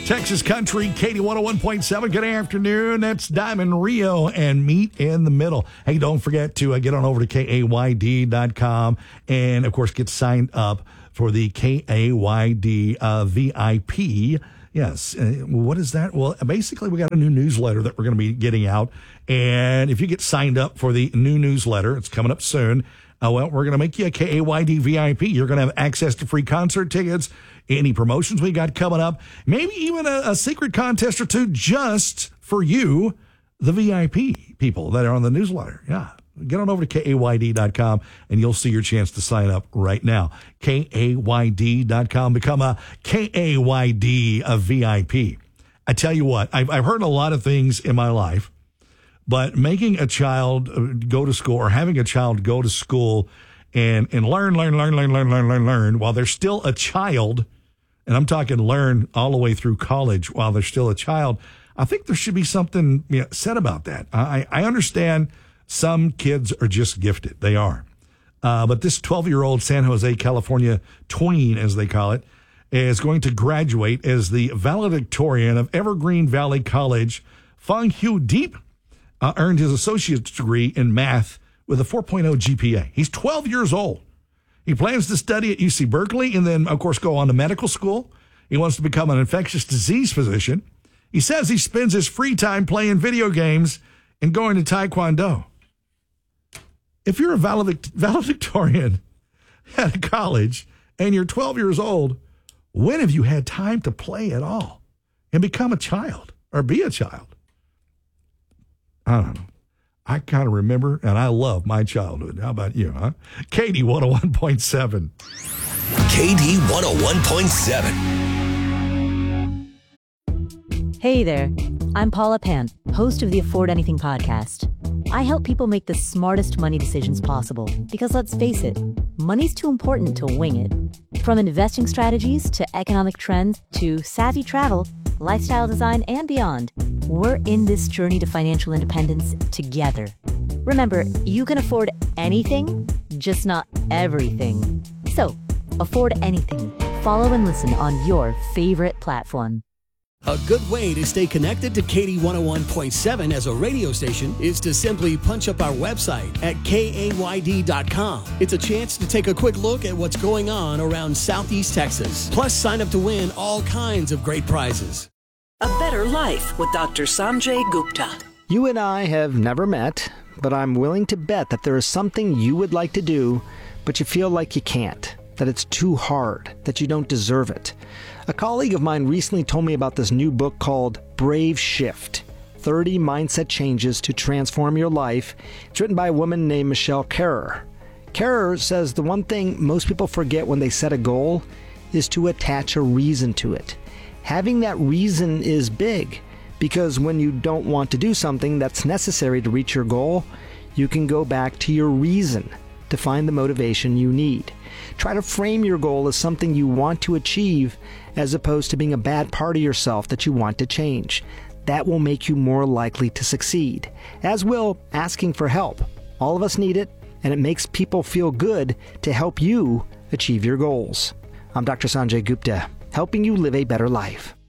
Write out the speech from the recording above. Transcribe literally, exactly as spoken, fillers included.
Texas Country, Katie one oh one point seven. Good afternoon. That's Diamond Rio and Meet in the Middle. Hey, don't forget to uh, get on over to K A Y D dot com and, of course, get signed up for the K A Y D uh, V I P. Yes. Uh, what is that? Well, basically, we got a new newsletter that we're going to be getting out. And if you get signed up for the new newsletter, it's coming up soon. Uh, well, we're going to make you a K A Y D V I P. You're going to have access to free concert tickets, any promotions we got coming up, maybe even a, a secret contest or two just for you, the V I P people that are on the newsletter. Yeah. Get on over to K A Y D dot com and you'll see your chance to sign up right now. K A Y D dot com. Become a K A Y D a V I P. I tell you what, I've, I've heard a lot of things in my life, but making a child go to school or having a child go to school and, and learn, learn, learn, learn, learn, learn, learn, learn while they're still a child, and I'm talking learn all the way through college while they're still a child, I think there should be something you know, said about that. I, I understand some kids are just gifted. They are. Uh, but this twelve-year-old San Jose, California tween, as they call it, is going to graduate as the valedictorian of Evergreen Valley College. Fang Hu Deep uh, earned his associate's degree in math with a four point oh G P A. He's twelve years old. He plans to study at U C Berkeley and then, of course, go on to medical school. He wants to become an infectious disease physician. He says he spends his free time playing video games and going to Taekwondo. If you're a valedict- valedictorian at a college and you're twelve years old, when have you had time to play at all and become a child or be a child? I don't know. I kind of remember, and I love my childhood. How about you, huh? Katie one oh one point seven. K D one oh one point seven. Hey there. I'm Paula Pant, host of the Afford Anything podcast. I help people make the smartest money decisions possible because, let's face it, money's too important to wing it. From investing strategies to economic trends to savvy travel, lifestyle design, and beyond, we're in this journey to financial independence together. Remember, you can afford anything, just not everything. So, afford anything. Follow and listen on your favorite platform. A good way to stay connected to K D one oh one point seven as a radio station is to simply punch up our website at K A Y D dot com. It's a chance to take a quick look at what's going on around Southeast Texas. Plus, sign up to win all kinds of great prizes. A Better Life with Doctor Sanjay Gupta. You and I have never met, but I'm willing to bet that there is something you would like to do, but you feel like you can't, that it's too hard, that you don't deserve it. A colleague of mine recently told me about this new book called Brave Shift, thirty Mindset Changes to Transform Your Life. It's written by a woman named Michelle Kerrer. Kerrer says the one thing most people forget when they set a goal is to attach a reason to it. Having that reason is big, because when you don't want to do something that's necessary to reach your goal, you can go back to your reason to find the motivation you need. Try to frame your goal as something you want to achieve as opposed to being a bad part of yourself that you want to change. That will make you more likely to succeed, as will asking for help. All of us need it, and it makes people feel good to help you achieve your goals. I'm Doctor Sanjay Gupta, helping you live a better life.